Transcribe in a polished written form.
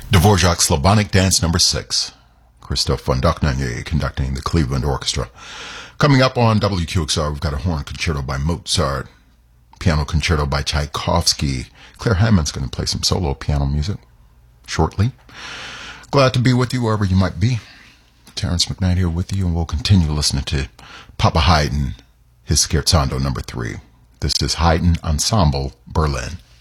Dvorak's Slavonic Dance Number 6. Christoph von Dohnanyi conducting the Cleveland Orchestra. Coming up on WQXR, we've got a horn concerto by Mozart, piano concerto by Tchaikovsky. Claire Hammond's going to play some solo piano music shortly. Glad to be with you wherever you might be. Terrence McKnight here with you, and we'll continue listening to Papa Haydn, his Scherzando number 3. This is Haydn Ensemble, Berlin.